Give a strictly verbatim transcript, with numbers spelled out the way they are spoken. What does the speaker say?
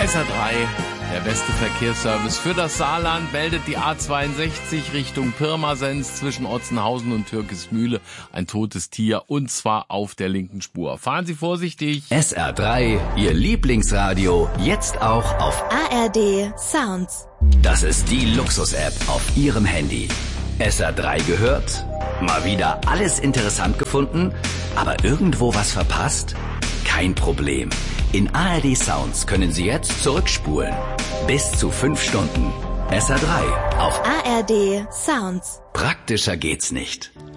S R drei, der beste Verkehrsservice für das Saarland, meldet die A zweiundsechzig Richtung Pirmasens zwischen Otzenhausen und Türkismühle ein totes Tier, und zwar auf der linken Spur. Fahren Sie vorsichtig. S R drei, Ihr Lieblingsradio, jetzt auch auf A R D Sounds. Das ist die Luxus-App auf Ihrem Handy. S R drei gehört? Mal wieder alles interessant gefunden, aber irgendwo was verpasst? Kein Problem. In A R D Sounds können Sie jetzt zurückspulen. Bis zu fünf Stunden. S R drei auf A R D Sounds. Praktischer geht's nicht.